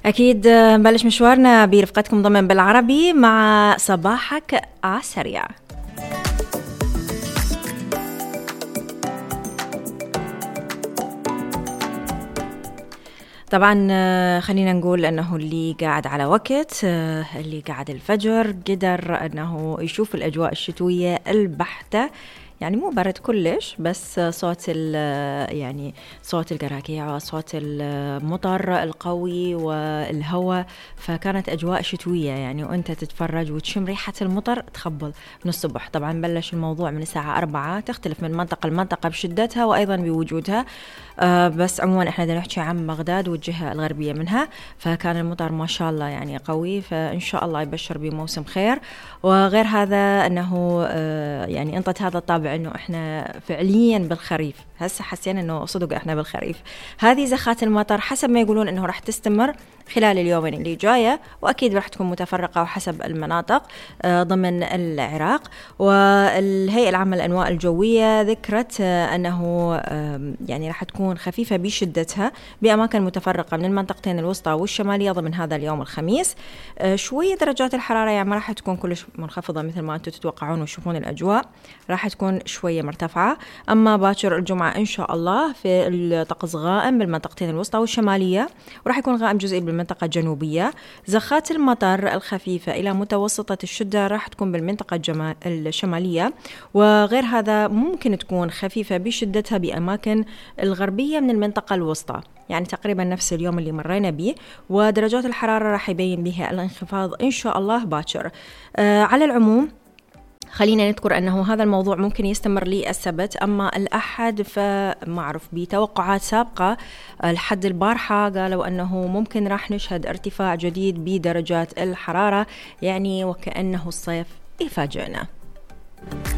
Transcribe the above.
أكيد نبلش مشوارنا برفقتكم ضمن بالعربي مع صباحك عسريع. طبعا خلينا نقول أنه اللي قاعد على وقت، اللي قاعد الفجر قدر أنه يشوف الأجواء الشتوية البحتة، يعني مو برد كلش، بس صوت يعني صوت القراقيع وصوت المطر القوي والهواء، فكانت أجواء شتوية يعني، وأنت تتفرج وتشم ريحة المطر تخبل من الصبح. طبعا بلش الموضوع من الساعة 4، تختلف من منطقة لمنطقة بشدتها وأيضا بوجودها، بس عموما احنا بدنا نحكي عن بغداد والجهة الغربية منها، فكان المطر ما شاء الله يعني قوي، فإن شاء الله يبشر بموسم خير. وغير هذا أنه يعني انطت هذا الطابع أنه احنا فعليا بالخريف، هسه حسينا أنه صدق احنا بالخريف. هذه زخات المطر حسب ما يقولون أنه راح تستمر خلال اليومين اللي جاية، وأكيد راح تكون متفرقة وحسب المناطق ضمن العراق. والهيئة العامة للأنواع الجوية ذكرت أنه يعني راح تكون خفيفة بشدتها بأماكن متفرقة من المنطقتين الوسطى والشمالية ضمن هذا اليوم الخميس. شوية درجات الحرارة يعني ما راح تكون كلش منخفضة مثل ما أنتم تتوقعون وتشوفون الأجواء، راح تكون شوية مرتفعة. أما باكر الجمعة إن شاء الله في الطقس غائم بالمنطقتين الوسطى والشمالية، وراح يكون غائم جزئي بالمنطقة الجنوبية. زخات المطر الخفيفة إلى متوسطة الشدة راح تكون بالمنطقة الشمالية، وغير هذا ممكن تكون خفيفة بشدتها بأماكن الغربية من المنطقة الوسطى، يعني تقريبا نفس اليوم اللي مرينا به. ودرجات الحرارة راح يبين بها الانخفاض إن شاء الله باكر. على العموم خلينا نذكر أنه هذا الموضوع ممكن يستمر لي السبت، أما الأحد فما أعرف، بتوقعات سابقة لحد البارحة قالوا أنه ممكن راح نشهد ارتفاع جديد بدرجات الحرارة، يعني وكأنه الصيف يفاجئنا.